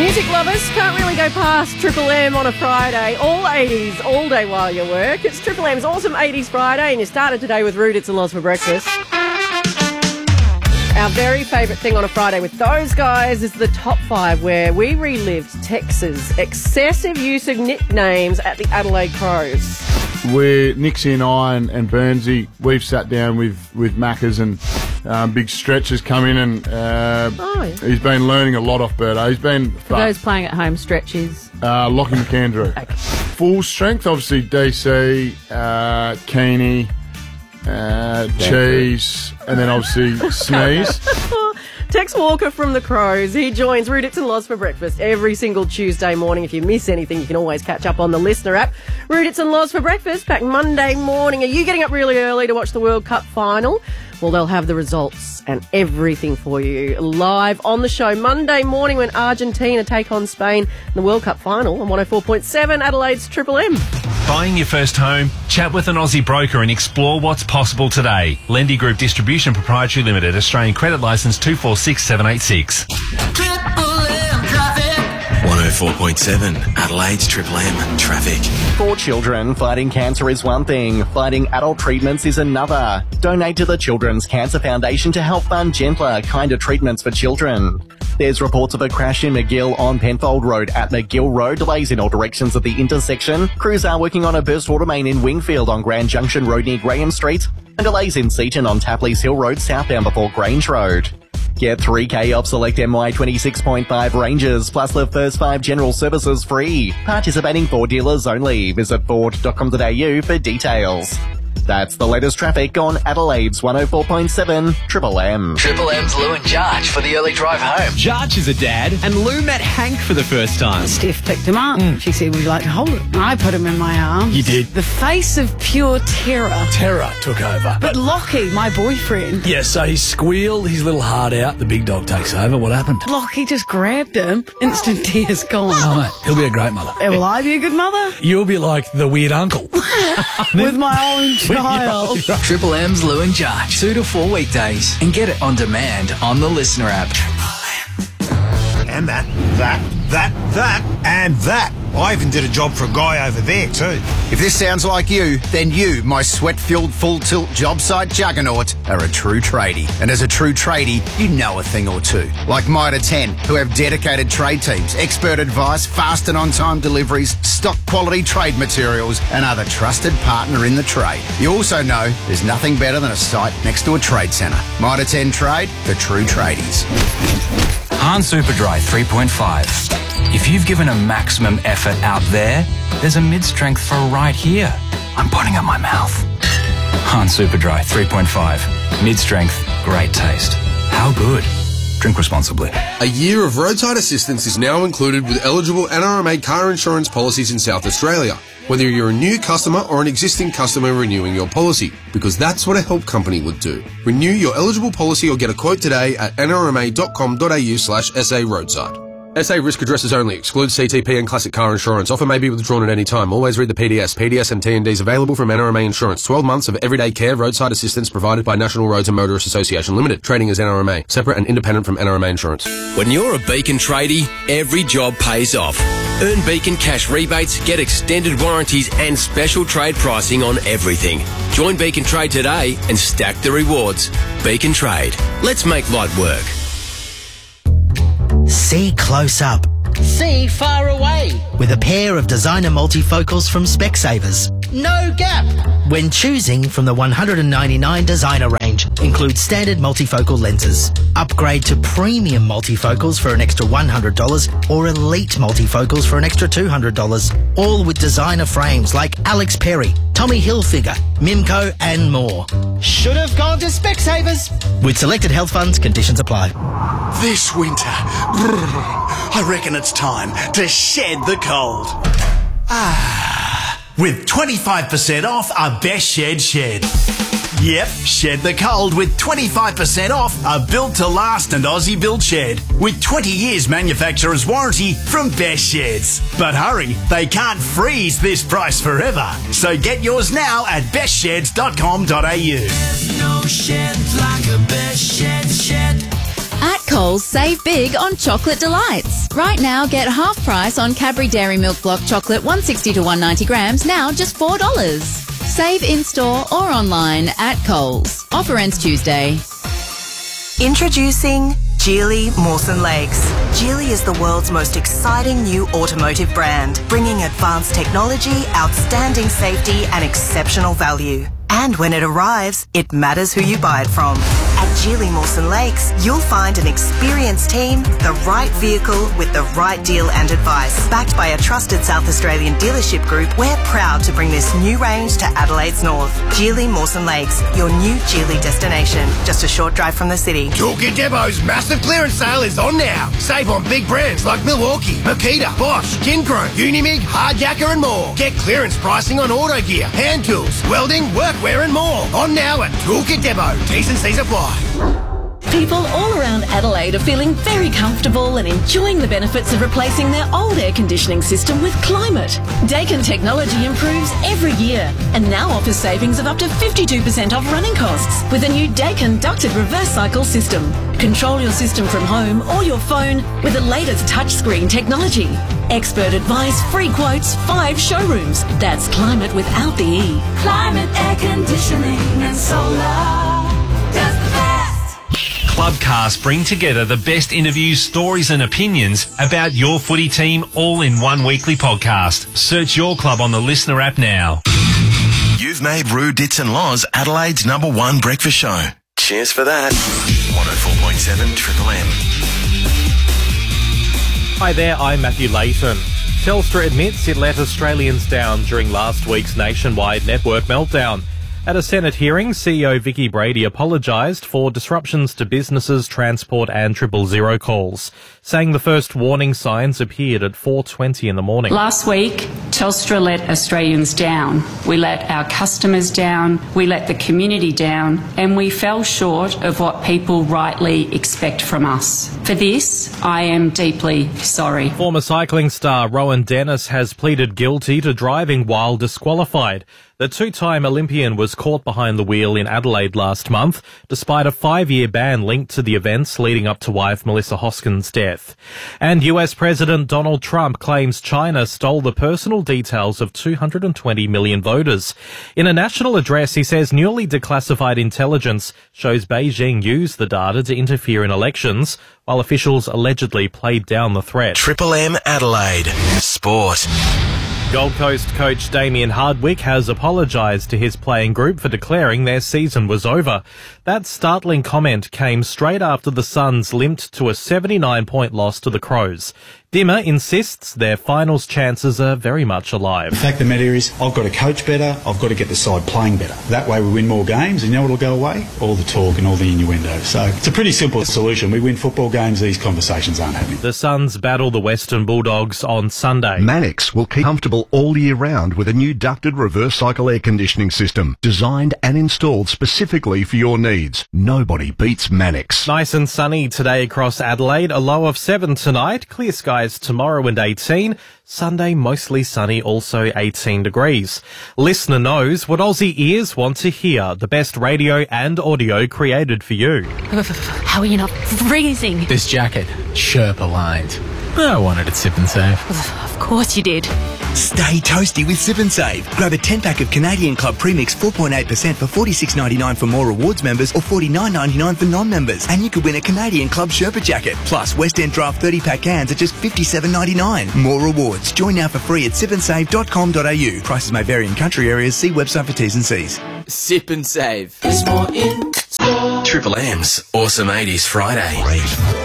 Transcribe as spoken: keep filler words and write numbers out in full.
Music lovers can't really go past Triple M on a Friday. All eighties, all day while you work. It's Triple M's Awesome eighties Friday, and you started today with Rude It's and Loz for breakfast. Our very favourite thing on a Friday with those guys is the top five, where we relived Tex's excessive use of nicknames at the Adelaide Crows. Where Nixie and I and, and Burnsy, we've sat down with, with Maccas, and um, Big Stretch has come in, and uh, oh, yeah. he's been learning a lot off Birdo. He's been... For those playing at home, Stretch is... Uh, Lockie McAndrew. Okay. Full strength, obviously, D C, uh, Keeney, uh, Cheese, and then obviously Sneeze. Tex Walker from the Crows. He joins Rude It's and Loz for breakfast every single Tuesday morning. If you miss anything, you can always catch up on the Listener app. Rude It's and Loz for breakfast back Monday morning. Are you getting up really early to watch the World Cup final? Well, they'll have the results and everything for you live on the show Monday morning when Argentina take on Spain in the World Cup final on one oh four point seven Adelaide's Triple M. Buying your first home? Chat with an Aussie broker and explore what's possible today. Lendy Group Distribution Proprietary Limited, Australian Credit Licence two four six seven eight six. one oh four point seven Adelaide's Triple M Traffic. For children, fighting cancer is one thing, fighting adult treatments is another. Donate to the Children's Cancer Foundation to help fund gentler, kinder treatments for children. There's reports of a crash in McGill on Penfold Road at McGill Road. Delays in all directions at the intersection. Crews are working on a burst water main in Wingfield on Grand Junction Road near Graham Street. And delays in Seaton on Tapley's Hill Road southbound before Grange Road. Get three K off select M Y twenty-six point five ranges, plus the first five general services free. Participating Ford dealers only. Visit ford dot com dot a u for details. That's the latest traffic on Adelaide's one oh four point seven Triple M. Triple M's Lou and Jarch for the early drive home. Jarch is a dad, and Lou met Hank for the first time. Steph picked him up. Mm. She said, would you like to hold him? I put him in my arms. You did? The face of pure terror. Terror took over. But Lockie, my boyfriend. Yeah, so he squealed his little heart out. The big dog takes over. What happened? Lockie just grabbed him. Instant tears gone. Oh, mate, he'll be a great mother. Will I be a good mother? You'll be like the weird uncle. With my own child. Triple M's Lou and Jarch, two to four weekdays, and get it on demand on the Listener app. And that, that, that, that, and that. I even did a job for a guy over there too. If this sounds like you, then you, my sweat-filled full-tilt job site juggernaut, are a true tradie. And as a true tradie, you know a thing or two. Like Mitre ten, who have dedicated trade teams, expert advice, fast and on-time deliveries, stock quality trade materials, and are the trusted partner in the trade. You also know there's nothing better than a site next to a trade centre. Mitre ten Trade for true tradies. Hahn Superdry three point five. If you've given a maximum effort out there, there's a mid-strength for right here. I'm putting up my mouth. Hahn Superdry three point five. Mid-strength, great taste. How good? Drink responsibly. A year of roadside assistance is now included with eligible N R M A car insurance policies in South Australia, whether you're a new customer or an existing customer renewing your policy, because that's what a help company would do. Renew your eligible policy or get a quote today at n r m a dot com dot a u slash s a roadside. S A risk addresses only. Excludes C T P and classic car insurance. Offer may be withdrawn at any time. Always read the P D S. P D S and T and Ds available from N R M A Insurance. twelve months of everyday care roadside assistance provided by National Roads and Motorists Association Limited. Trading as N R M A. Separate and independent from N R M A Insurance. When you're a Beacon tradie, every job pays off. Earn Beacon cash rebates, get extended warranties and special trade pricing on everything. Join Beacon Trade today and stack the rewards. Beacon Trade. Let's make light work. See close up. See far away. With a pair of designer multifocals from Specsavers. No gap. When choosing from the one hundred ninety-nine designer range, includes standard multifocal lenses. Upgrade to premium multifocals for an extra one hundred dollars or elite multifocals for an extra two hundred dollars. All with designer frames like Alex Perry, Tommy Hilfiger, Mimco and more. Should have gone to Specsavers. With selected health funds, conditions apply. This winter, I reckon it's time to shed the cold. Ah, with twenty-five percent off a Best Shed shed. Yep, shed the cold with twenty-five percent off a built to last and Aussie built shed with twenty years manufacturer's warranty from Best Sheds. But hurry, they can't freeze this price forever. So get yours now at best sheds dot com dot a u. No shed like a Best Shed shed. At Coles, Coles, save big on chocolate delights. Right now, get half price on Cadbury Dairy Milk Block Chocolate one sixty to one ninety grams, now just four dollars. Save in-store or online at Coles. Offer ends Tuesday. Introducing Geely Mawson Lakes. Geely is the world's most exciting new automotive brand, bringing advanced technology, outstanding safety and exceptional value. And when it arrives, it matters who you buy it from. At Geely Mawson Lakes, you'll find an experienced team, the right vehicle with the right deal and advice. Backed by a trusted South Australian dealership group, we're proud to bring this new range to Adelaide's north. Geely Mawson Lakes, your new Geely destination. Just a short drive from the city. Toolkit Depot's massive clearance sale is on now. Save on big brands like Milwaukee, Makita, Bosch, Kinchrome, Unimig, Hardjacker and more. Get clearance pricing on auto gear, hand tools, welding, workwear and more. On now at Toolkit Depot. T's and C's apply. People all around Adelaide are feeling very comfortable and enjoying the benefits of replacing their old air conditioning system with Climate. Daikin technology improves every year and now offers savings of up to fifty-two percent off running costs with a new Daikin ducted reverse cycle system. Control your system from home or your phone with the latest touchscreen technology. Expert advice, free quotes, five showrooms. That's Climate without the E. Climate air conditioning and solar. Clubcast bring together the best interviews, stories and opinions about your footy team all in one weekly podcast. Search your club on the Listener app now. You've made Roo, Dits and Loz Adelaide's number one breakfast show. Cheers for that. one oh four point seven Triple M. Hi there, I'm Matthew Layton. Telstra admits it let Australians down during last week's nationwide network meltdown. At a Senate hearing, C E O Vicky Brady apologised for disruptions to businesses, transport and triple zero calls, saying the first warning signs appeared at four twenty in the morning. Last week, Telstra let Australians down. We let our customers down, we let the community down, and we fell short of what people rightly expect from us. For this, I am deeply sorry. Former cycling star Rowan Dennis has pleaded guilty to driving while disqualified. The two-time Olympian was caught behind the wheel in Adelaide last month, despite a five-year ban linked to the events leading up to wife Melissa Hoskin's death. And U S President Donald Trump claims China stole the personal details of two hundred twenty million voters. In a national address, he says newly declassified intelligence shows Beijing used the data to interfere in elections, while officials allegedly played down the threat. Triple M Adelaide. Sport. Gold Coast coach Damien Hardwick has apologised to his playing group for declaring their season was over. That startling comment came straight after the Suns limped to a seventy-nine point loss to the Crows. Dimmer insists their finals chances are very much alive. The fact of the matter is, I've got to coach better, I've got to get the side playing better. That way we win more games, and you know what will go away? All the talk and all the innuendo. So it's a pretty simple solution. We win football games, these conversations aren't happening. The Suns battle the Western Bulldogs on Sunday. Mannix will keep comfortable all year round with a new ducted reverse cycle air conditioning system, designed and installed specifically for your needs. Nobody beats Mannix. Nice and sunny today across Adelaide, a low of seven tonight, clear skies tomorrow and eighteen. Sunday, mostly sunny, also eighteen degrees. Listener knows what Aussie ears want to hear. The best radio and audio created for you. How are you not freezing? This jacket, Sherpa lined. I wanted it Sip and Save. Of course you did. Stay toasty with Sip and Save. Grab a ten pack of Canadian Club Premix four point eight percent for forty-six ninety-nine for more rewards members or forty-nine ninety-nine for non-members. And you could win a Canadian Club Sherpa jacket. Plus, West End Draft thirty pack cans at just fifty-seven ninety-nine. More rewards. Join now for free at sip and save dot com dot a u. Prices may vary in country areas. See website for T's and C's. Sip and Save. Triple M's Awesome eighties Friday.